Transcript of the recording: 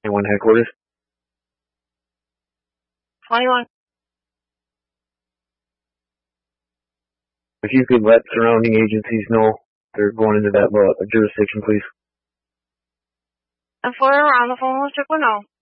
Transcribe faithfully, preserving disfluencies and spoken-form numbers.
twenty-one headquarters. twenty-one. If you could let surrounding agencies know they're going into that uh, jurisdiction, please. And for around the phone with Triple No.